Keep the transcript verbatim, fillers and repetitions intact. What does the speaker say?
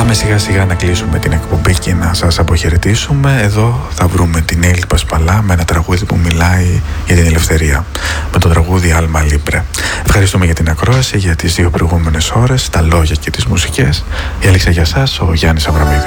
Πάμε σιγά σιγά να κλείσουμε την εκπομπή και να σας αποχαιρετήσουμε. Εδώ θα βρούμε την Έλλη Πασπαλά με ένα τραγούδι που μιλάει για την ελευθερία, με το τραγούδι Alma Libre. Ευχαριστούμε για την ακρόαση, για τις δύο προηγούμενες ώρες, τα λόγια και τις μουσικές. Η Αλέξα για σας, ο Γιάννης Αβραμίδης.